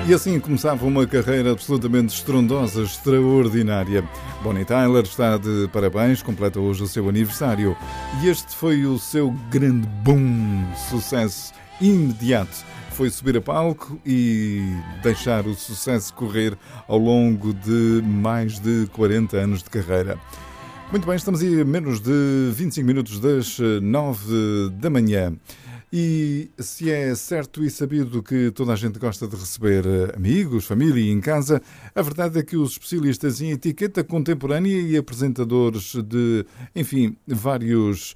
E assim começava uma carreira absolutamente estrondosa, extraordinária. Bonnie Tyler está de parabéns, completa hoje o seu aniversário. E este foi o seu grande boom, sucesso imediato. Foi subir a palco e deixar o sucesso correr ao longo de mais de 40 anos de carreira. Muito bem, estamos aí a menos de 25 minutos das 9 da manhã. E se é certo e sabido que toda a gente gosta de receber amigos, família em casa, a verdade é que os especialistas em etiqueta contemporânea e apresentadores de, enfim, vários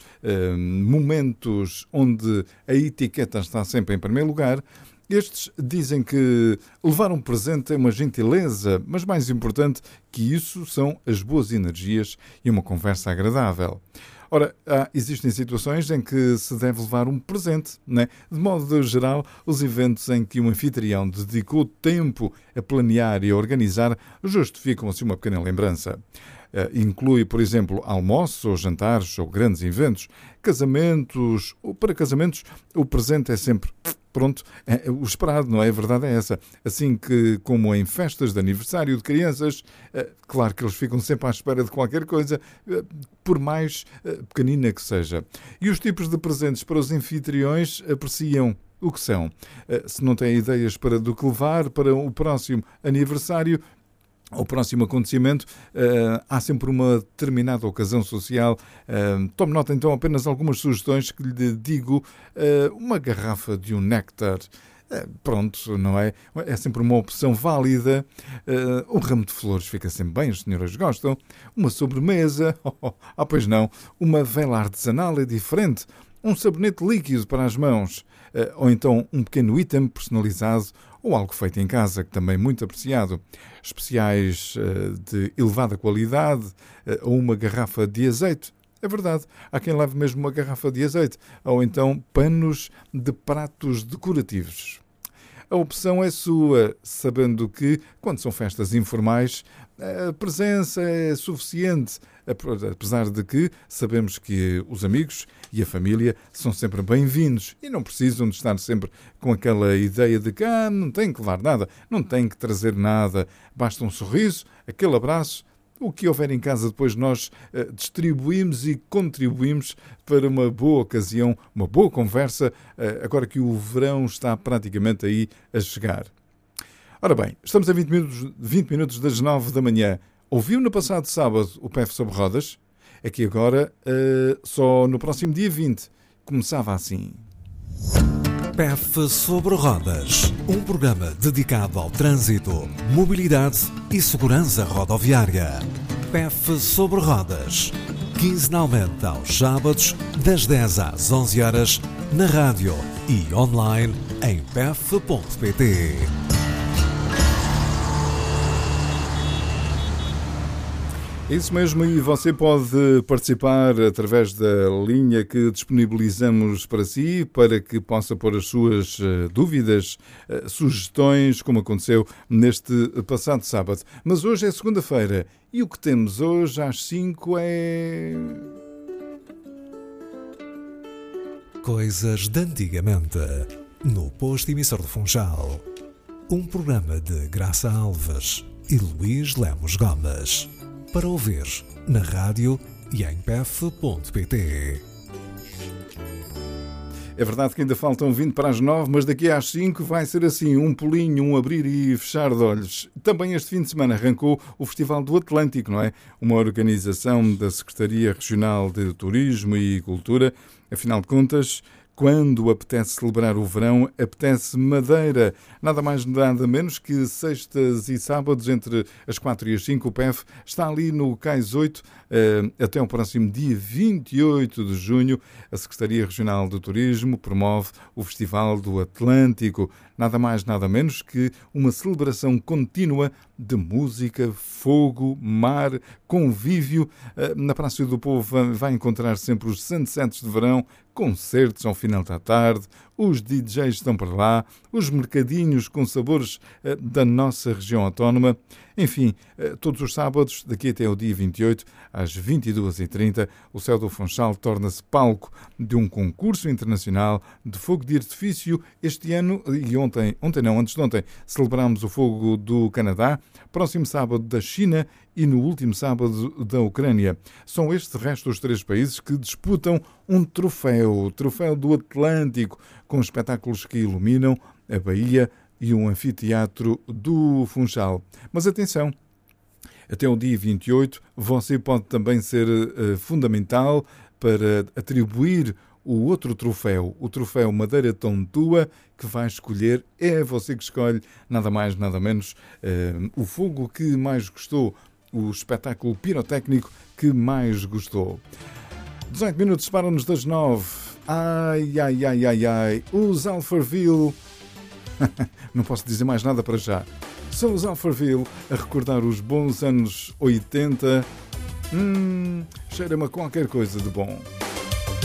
momentos onde a etiqueta está sempre em primeiro lugar, estes dizem que levar um presente é uma gentileza, mas mais importante que isso são as boas energias e uma conversa agradável. Ora, existem situações em que se deve levar um presente, né? De modo geral, os eventos em que um anfitrião dedicou tempo a planear e a organizar justificam-se uma pequena lembrança. Inclui, por exemplo, almoços ou jantares ou grandes eventos. Casamentos, para casamentos, o presente é sempre pronto, o esperado, não é? A verdade é essa. Assim que, como em festas de aniversário de crianças, claro que eles ficam sempre à espera de qualquer coisa, por mais pequenina que seja. E os tipos de presentes para os anfitriões apreciam o que são. Se não têm ideias do que levar para o próximo aniversário, ao próximo acontecimento, há sempre uma determinada ocasião social. Tome nota então apenas algumas sugestões que lhe digo. Uma garrafa de um néctar, pronto, não é? É sempre uma opção válida. Um ramo de flores fica sempre bem, as senhoras gostam. Uma sobremesa, pois não. Uma vela artesanal é diferente. Um sabonete líquido para as mãos. Ou então um pequeno item personalizado ou algo feito em casa, que também é muito apreciado. Especiais de elevada qualidade ou uma garrafa de azeite. É verdade, há quem leve mesmo uma garrafa de azeite. Ou então panos de pratos decorativos. A opção é sua, sabendo que, quando são festas informais, a presença é suficiente, apesar de que sabemos que os amigos e a família são sempre bem-vindos e não precisam de estar sempre com aquela ideia de que não tem que levar nada, não tem que trazer nada, basta um sorriso, aquele abraço. O que houver em casa depois nós distribuímos e contribuímos para uma boa ocasião, uma boa conversa, agora que o verão está praticamente aí a chegar. Ora bem, estamos a 20 minutos das 9 da manhã. Ouviu no passado sábado o PEF sobre rodas? É que agora, só no próximo dia 20, começava assim. PEF sobre rodas, um programa dedicado ao trânsito, mobilidade e segurança rodoviária. PEF sobre rodas, quinzenalmente aos sábados, das 10 às 11 horas, na rádio e online em pef.pt. Isso mesmo, e você pode participar através da linha que disponibilizamos para si, para que possa pôr as suas dúvidas, sugestões, como aconteceu neste passado sábado. Mas hoje é segunda-feira e o que temos hoje às 5 é... Coisas de antigamente, no posto emissor do Funchal. Um programa de Graça Alves e Luís Lemos Gomes. Para ouvir na rádio e em pef.pt. É verdade que ainda faltam 20 para as 9, mas daqui às 5 vai ser assim, um pulinho, um abrir e fechar de olhos. Também este fim de semana arrancou o Festival do Atlântico, não é? Uma organização da Secretaria Regional de Turismo e Cultura. Afinal de contas, quando apetece celebrar o verão, apetece Madeira. Nada mais, nada menos que sextas e sábados, entre as 4 e as 5, o PEF está ali no Cais 8, até o próximo dia 28 de junho. A Secretaria Regional do Turismo promove o Festival do Atlântico. Nada mais, nada menos que uma celebração contínua de música, fogo, mar, convívio. Na Praça do Povo vai encontrar sempre os sunsets de verão, concertos ao final da tarde, os DJs estão para lá, os mercadinhos com sabores da nossa região autónoma. Enfim, todos os sábados, daqui até o dia 28, às 22h30, o Céu do Funchal torna-se palco de um concurso internacional de fogo de artifício. Este ano, e antes de ontem, celebramos o fogo do Canadá, próximo sábado da China e no último sábado da Ucrânia. São estes, de resto, os 3 países que disputam um troféu, o Troféu do Atlântico, com espetáculos que iluminam a Baía e um anfiteatro do Funchal. Mas atenção, até o dia 28 você pode também ser fundamental para atribuir o outro troféu, o troféu Madeira Tontua, que vai escolher, é você que escolhe, nada mais, nada menos, o fogo que mais gostou, o espetáculo pirotécnico que mais gostou. 18 minutos separam-nos das 9. Ai, os Alphaville. Não posso dizer mais nada para já. São os Alphaville a recordar os bons anos 80. Cheira-me a qualquer coisa de bom.